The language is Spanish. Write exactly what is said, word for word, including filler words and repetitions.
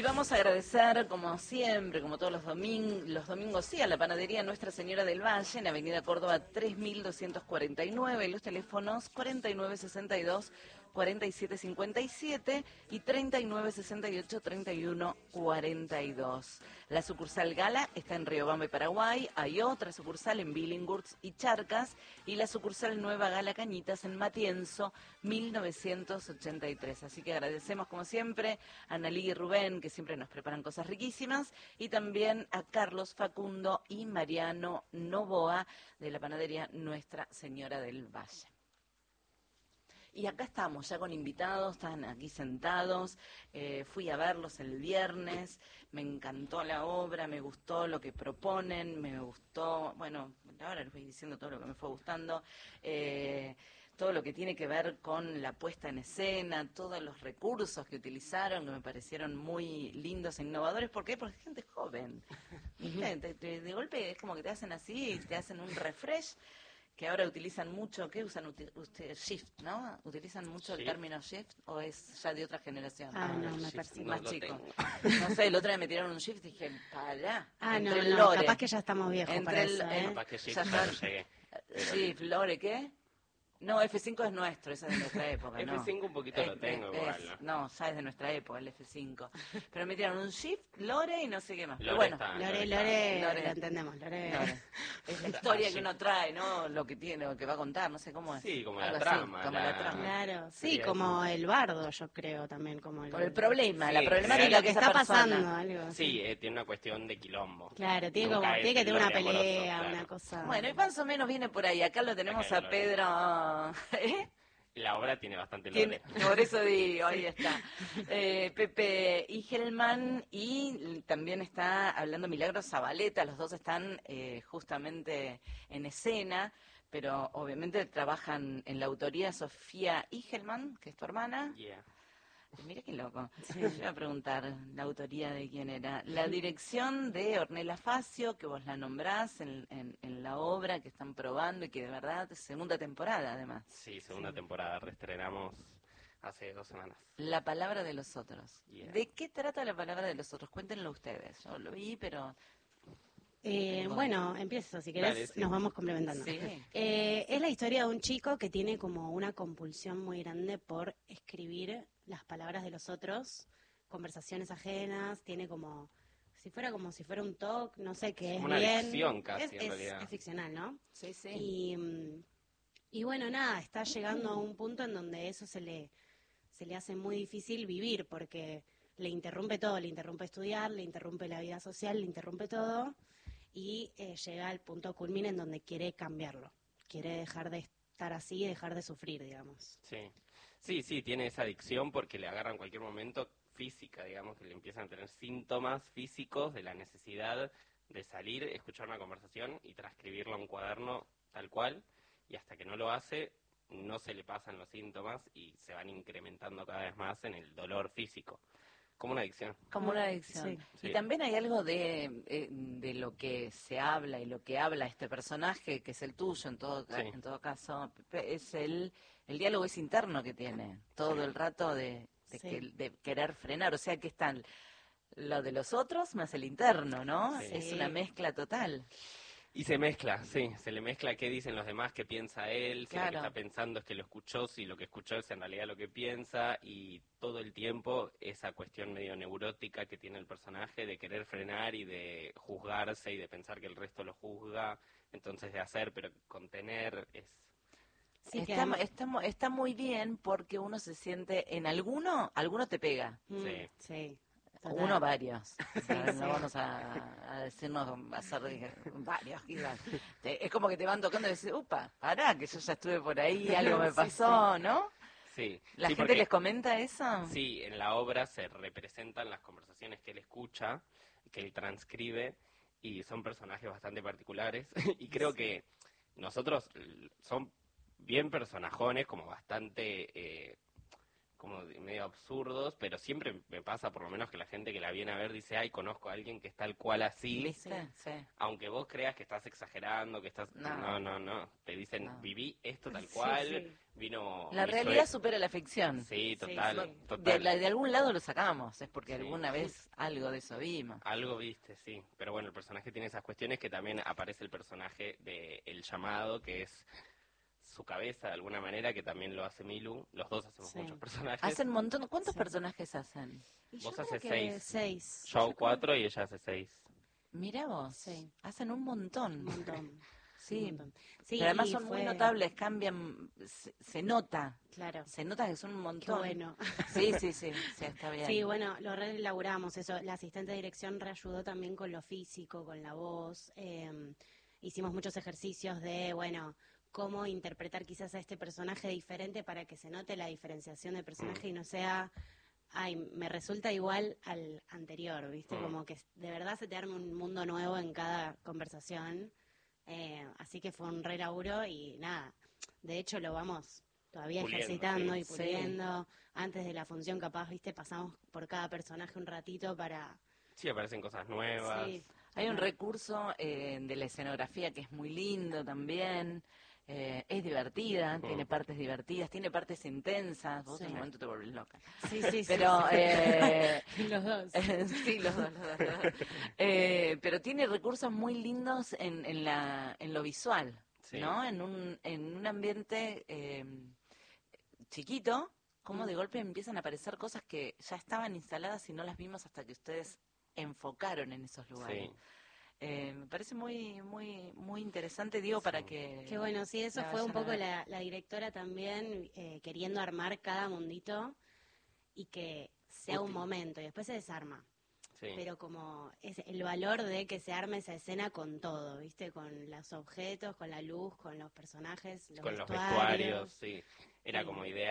vamos a agradecer, como siempre, como todos los domingos, los domingos sí, a la panadería Nuestra Señora del Valle, en Avenida Córdoba tres mil doscientos cuarenta y nueve, los teléfonos cuarenta y nueve sesenta y dos, cuarenta y siete cincuenta y siete y treinta y nueve sesenta y ocho, treinta y uno cuarenta y dos. La sucursal Gala está en Riobamba, Paraguay, hay otra sucursal en Billinghurst y Charcas, y la sucursal Nueva Gala Cañitas en Matienzo, mil novecientos ochenta y tres. Así que agradecemos, como siempre, a Analí y Rubén, que siempre nos preparan cosas riquísimas, y también a Carlos, Facundo y Mariano Novoa, de la panadería Nuestra Señora del Valle. Y acá estamos, ya con invitados, están aquí sentados, eh, fui a verlos el viernes, me encantó la obra, me gustó lo que proponen, me gustó, bueno, ahora les voy diciendo todo lo que me fue gustando, eh, todo lo que tiene que ver con la puesta en escena, todos los recursos que utilizaron, que me parecieron muy lindos e innovadores. ¿Por qué? Porque es gente joven. ¿Viste? Te- te- de golpe es como que te hacen así, y te hacen un refresh, que ahora utilizan mucho. ¿Qué usan ustedes? Shift, ¿no? ¿Utilizan mucho el ¿Shift? término shift o es ya de otra generación? Ah, no, el me shift parece. no Más lo chico. tengo. No sé, el otro día me tiraron un shift y dije, pará. Ah, no, entre el no, lore, capaz que ya estamos viejos entre para el- eso, el- ¿eh? Capaz que shift ya ya no está. llegué. Pero Shift, lore, ¿qué? No, F cinco es nuestro, esa es de nuestra época, ¿no? F cinco un poquito lo Es- tengo es- igual, ¿no? No, ya es de nuestra época, el F cinco. Pero me tiraron un shift, lore y no sé qué más. Pero Lore bueno, está, Lore, está. Lore, Lore. lo entendemos, Lore. lore. Es la Ah, historia que shift. uno trae, ¿no? Lo que tiene, lo que va a contar, no sé cómo es. Sí, como la Algo así, trama, como la- la trama. Claro, sí, Sería como el bardo, yo creo también, como el... Con el problema, Sí, la en problemática Sí, lo que de esa está persona. pasando, algo así. Sí, eh, tiene una cuestión de quilombo. Claro, tiene, Nunca como, es tiene que el tener una lore amoroso, pelea, claro. una cosa... Bueno, y más o menos viene por ahí. Acá lo tenemos Acá hay a lore. Pedro. ¿Eh? La obra tiene bastante Tiene- lore. por eso digo, ahí está. Eh, Pepe Igelman, y también está hablando Milagros Zabaleta, los dos están eh, justamente en escena, pero obviamente trabajan en la autoría Sofía Igelman, que es tu hermana. Yeah. Mira qué loco. Sí. Yo iba a preguntar la autoría de quién era. La dirección de Ornella Facio, que vos la nombrás en, en, en la obra que están probando y que de verdad es segunda temporada además. Sí, segunda Sí. temporada, reestrenamos hace dos semanas. La palabra de los otros. Yeah. ¿De qué trata la palabra de los otros? Cuéntenlo ustedes. Yo lo vi, pero... Eh, bueno, empiezo, si querés, Dale, sí. nos vamos complementando. Sí. Eh, es la historia de un chico que tiene como una compulsión muy grande por escribir las palabras de los otros, conversaciones ajenas, tiene como, si fuera como si fuera un talk, no sé qué es Como una bien. adicción casi, es, en es- realidad. es ficcional, ¿no? Sí, sí. Y, mm, y bueno, nada, está llegando a un punto en donde eso se le, se le hace muy difícil vivir porque le interrumpe todo, le interrumpe estudiar, le interrumpe la vida social, le interrumpe todo y eh, llega al punto culmine en donde quiere cambiarlo, quiere dejar de estar así y dejar de sufrir, digamos. Sí. Sí, sí, tiene esa adicción porque le agarra en cualquier momento física, digamos, que le empiezan a tener síntomas físicos de la necesidad de salir, escuchar una conversación y transcribirla a un cuaderno tal cual, y hasta que no lo hace, no se le pasan los síntomas y se van incrementando cada vez más en el dolor físico. Como una adicción. Como una adicción. Sí. Y Sí. también hay algo de, eh, de lo que se habla y lo que habla este personaje, que es el tuyo en todo, ca- Sí. en todo caso, Pepe, es el, el diálogo es interno que tiene, todo el rato de, de, Sí. que- de querer frenar. O sea que están lo de los otros más el interno, ¿no? Sí. Es una mezcla total. Y se mezcla, sí, se le mezcla qué dicen los demás, qué piensa él, si lo Claro. que está pensando es que lo escuchó, si lo que escuchó es en realidad lo que piensa, y todo el tiempo esa cuestión medio neurótica que tiene el personaje de querer frenar y de juzgarse y de pensar que el resto lo juzga, entonces de hacer pero contener es... Sí, que está, además- está, mu- está muy bien porque uno se siente, en alguno, alguno te pega. Mm, Sí. sí, total. Uno, varios. O sea, Sí, no sí. vamos a, a decirnos, a hacer de- varios. quizás. Te- es como que te van tocando y decís, upa, pará, que yo ya estuve por ahí, algo me Sí, pasó, ¿no? Sí, ¿La sí, gente porque- les comenta eso? Sí, en la obra se representan las conversaciones que él escucha, que él transcribe, y son personajes bastante particulares. Y creo que nosotros l- son bien personajones, como bastante, eh, como de- medio absurdos, pero siempre me pasa por lo menos que la gente que la viene a ver dice, ay, conozco a alguien que es tal cual así, ¿Viste? Sí. aunque vos creas que estás exagerando, que estás... No. No, no, no, te dicen, No. viví esto tal Sí, cual, sí. vino... La mi realidad sue- supera la ficción. Sí, Sí, total, sí. De, total. la- de algún lado lo sacamos, es porque Sí. alguna vez algo de eso vimos. Algo viste, sí. Pero bueno, el personaje tiene esas cuestiones que también aparece el personaje de El Llamado, que es su cabeza de alguna manera, que también lo hace Milu. Los dos hacemos Sí. muchos personajes. Hacen un montón. ¿Cuántos Sí. personajes hacen? Y Vos yo haces creo que seis. seis. Yo hago Yo creo- cuatro y ella hace seis. Mira vos. Sí. Hacen un montón. Un montón. Sí. un montón. Sí, Pero además y son muy fue- notables, cambian, se, se nota. Claro. Se nota que son un Qué montón. bueno. Sí, sí, sí, sí, está bien. Sí, bueno, lo reelaboramos eso. La asistente de dirección reayudó también con lo físico, con la voz. eh, hicimos muchos ejercicios de, bueno, cómo interpretar quizás a este personaje diferente para que se note la diferenciación de personaje y no sea, ay, me resulta igual al anterior, ¿viste? Mm. Como que de verdad se te arme un mundo nuevo en cada conversación. Eh, así que fue un re laburo y nada, de hecho lo vamos todavía Puliendo, ejercitando sí. y Sí. puliendo. Antes de la función capaz, viste, pasamos por cada personaje un ratito para... Sí, aparecen cosas nuevas. Sí, Hay un total. recurso eh, de la escenografía que es muy lindo también. Eh, es divertida, Mm. tiene partes divertidas, tiene partes intensas. Vos Sí. en un momento te volvés loca. Sí, sí, sí. Pero, sí. eh, Los dos. sí, los dos, los dos, los dos. Eh, pero tiene recursos muy lindos en, en, la, en lo visual, Sí. ¿no? En un, en un ambiente eh, chiquito, como Mm. de golpe empiezan a aparecer cosas que ya estaban instaladas y no las vimos hasta que ustedes enfocaron en esos lugares. Sí. Eh, me parece muy, muy, muy interesante, digo, para Sí. que... Qué bueno, sí, eso la fue un vayan a poco ver. la, la directora también eh, queriendo armar cada mundito y que sea un Útil. momento y después se desarma. Sí. Pero como es el valor de que se arme esa escena con todo, ¿viste? Con los objetos, con la luz, con los personajes, los Con los vestuarios. vestuarios, sí. Era Sí. como idea